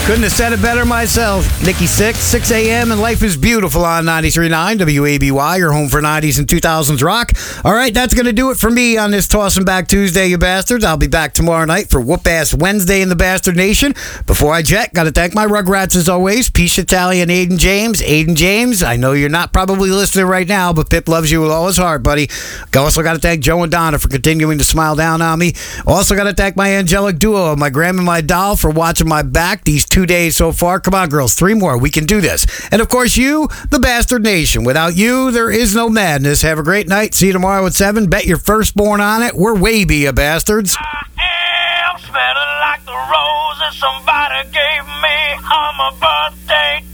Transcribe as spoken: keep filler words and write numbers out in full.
Couldn't have said it better myself. Nikki Sixx, six a.m. and Life is Beautiful on ninety-three point nine W A B Y, your home for nineties and two thousands rock. All right, that's going to do it for me on this Tossing Back Tuesday, you bastards. I'll be back tomorrow night for Whoop Ass Wednesday in the Bastard Nation. Before I jet, got to thank my Rugrats as always, Peace Italian, Aiden James. Aiden James, I know you're not probably listening right now, but Pip loves you with all his heart, buddy. Also got to thank Joe and Donna for continuing to smile down on me. Also got to thank my angelic duo, my Graham and my doll, for watching my back these two days so far. Come on, girls, three more. We can do this. And of course, you, the Bastard Nation. Without you, there is no madness. Have a great night. See you tomorrow at seven. Bet your firstborn on it. We're wavy, you bastards. I am smelling like the roses somebody gave me on my birthday.